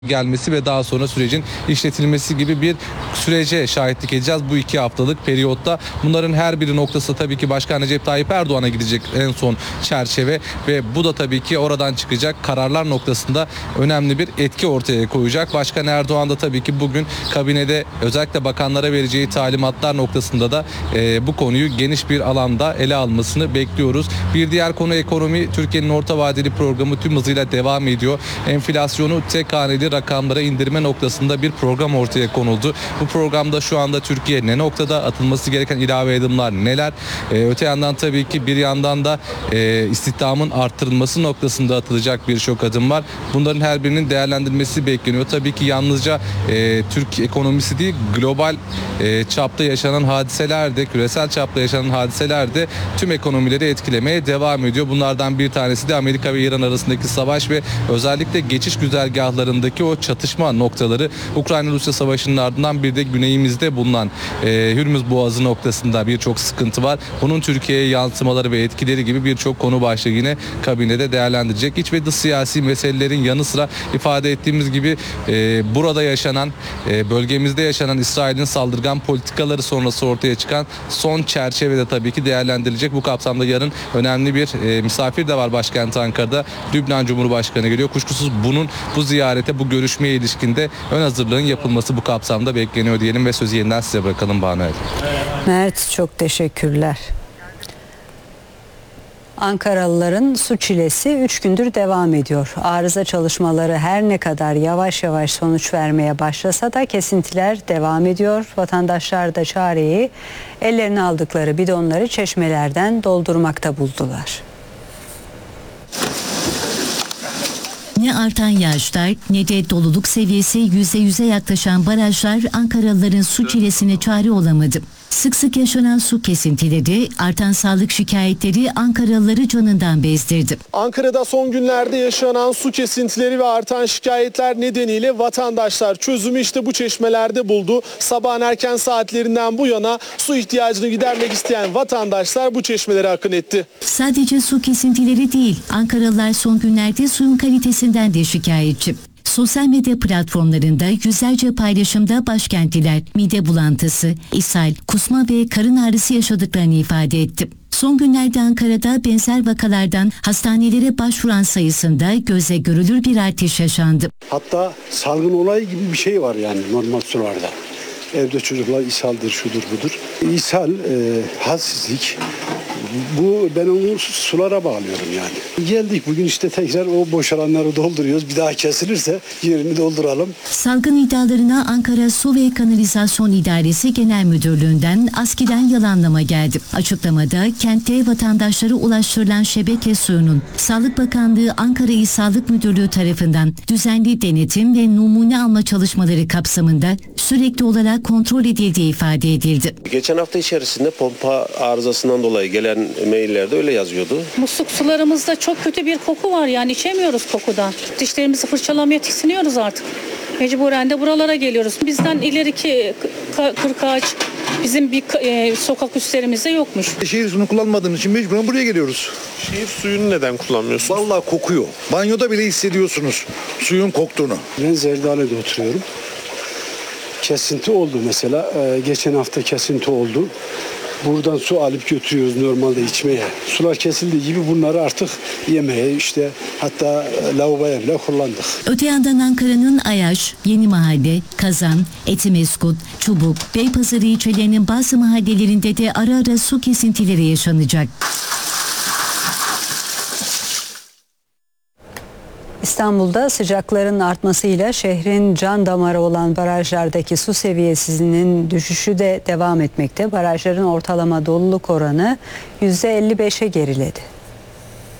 gelmesi ve daha sonra sürecin işletilmesi gibi bir sürece şahitlik edeceğiz bu 2 haftalık periyotta. Bunların her biri noktası tabii ki Başkan Recep Tayyip Erdoğan'a gidecek en son çerçeve ve bu da tabii ki oradan çıkacak kararlar noktasında önemli bir etki ortaya koyacak. Başkan Erdoğan da tabii ki bugün kabinede özellikle bakanlara vereceği talimatlar noktasında da bu konuyu geniş bir alanda ele almasını bekliyoruz. Bir diğer konu ekonomi. Türkiye'nin orta vadeli programı tüm hızıyla devam ediyor. Enflasyonu tek haneli rakamlara indirme noktasında bir program ortaya konuldu. Bu programda şu anda Türkiye ne noktada, atılması gereken ilave adımlar neler? Öte yandan tabii ki bir yandan da istihdamın arttırılması noktasında atılacak birçok adım var. Bunların her birinin değerlendirilmesi bekleniyor. Tabii ki yalnızca Türk ekonomisi değil, global çapta yaşanan hadiseler de, küresel çapta yaşanan hadiseler de tüm ekonomileri etkilemeye devam ediyor. Bunlardan bir tanesi de Amerika ve İran arasındaki savaş ve özellikle geçiş güzergahlarındaki o çatışma noktaları. Ukrayna-Rusya savaşının ardından bir de güneyimizde bulunan Hürmüz Boğazı noktasında birçok sıkıntı var. Bunun Türkiye'ye yansımaları ve etkileri gibi birçok konu başlığı yine kabinede değerlendirecek. İç ve dış siyasi meselelerin yanı sıra ifade ettiğimiz gibi burada yaşanan, bölgemizde yaşanan İsrail'in saldırgan politikaları sonrası ortaya çıkan son çerçevede tabii ki değerlendirilecek. Bu kapsamda yarın önemli bir misafir de var başkent Ankara'da. Lübnan Cumhurbaşkanı geliyor. Kuşkusuz bu ziyarete, bu görüşmeye ilişkinde ön hazırlığın yapılması bu kapsamda bekleniyor diyelim ve sözü yeniden size bırakalım Banu Hanım. Mert, çok teşekkürler. Ankaralıların su çilesi 3 gündür devam ediyor. Arıza çalışmaları her ne kadar yavaş yavaş sonuç vermeye başlasa da kesintiler devam ediyor. Vatandaşlar da çareyi ellerine aldıkları bidonları çeşmelerden doldurmakta buldular. Ne artan yağışlar ne de doluluk seviyesi %100'e yaklaşan barajlar Ankaralıların su çilesine çare olamadı. Sık sık yaşanan su kesintileri, artan sağlık şikayetleri Ankaralıları canından bezdirdi. Ankara'da son günlerde yaşanan su kesintileri ve artan şikayetler nedeniyle vatandaşlar çözümü işte bu çeşmelerde buldu. Sabahın erken saatlerinden bu yana su ihtiyacını gidermek isteyen vatandaşlar bu çeşmelere akın etti. Sadece su kesintileri değil, Ankaralılar son günlerde suyun kalitesinden de şikayetçi. Sosyal medya platformlarında yüzlerce paylaşımda başkentliler mide bulantısı, ishal, kusma ve karın ağrısı yaşadıklarını ifade etti. Son günlerde Ankara'da benzer vakalardan hastanelere başvuran sayısında gözle görülür bir artış yaşandı. Hatta salgın olayı gibi bir şey var yani normal sularda. Evde çocuklar ishaldir, şudur budur. İshal, halsizlik. Ben onu sulara bağlıyorum yani. Geldik bugün işte tekrar o boşalanları dolduruyoruz. Bir daha kesilirse yerini dolduralım. Salgın iddialarına Ankara Su ve Kanalizasyon İdaresi Genel Müdürlüğü'nden ASKİ'den yalanlama geldi. Açıklamada kentte vatandaşlara ulaştırılan şebeke suyunun Sağlık Bakanlığı Ankara İl Sağlık Müdürlüğü tarafından düzenli denetim ve numune alma çalışmaları kapsamında sürekli olarak kontrol edildiği ifade edildi. Geçen hafta içerisinde pompa arızasından dolayı gelen maillerde öyle yazıyordu. Musluk sularımızda çok kötü bir koku var, yani içemiyoruz kokudan. Dişlerimizi fırçalamaya tiksiniyoruz artık. Mecburen de buralara geliyoruz. Bizden ileriki Kırkağaç bizim bir sokak üstlerimizde yokmuş. Şehir suyunu kullanmadığımız için mecburen buraya geliyoruz. Şehir suyunu neden kullanmıyorsunuz? Vallahi kokuyor. Banyoda bile hissediyorsunuz suyun koktuğunu. Ben Zerdale'de oturuyorum. Kesinti oldu mesela. Geçen hafta kesinti oldu. Buradan su alıp götürüyoruz normalde içmeye. Sular kesildiği gibi bunları artık yemeye, işte hatta lavaboya bile kullandık. Öte yandan Ankara'nın Ayaş, Yenimahalle, Kazan, Etimeskut, Çubuk, Beypazarı ilçelerinin bazı mahallelerinde de ara ara su kesintileri yaşanacak. İstanbul'da sıcakların artmasıyla şehrin can damarı olan barajlardaki su seviyesinin düşüşü de devam etmekte. Barajların ortalama doluluk oranı %55'e geriledi.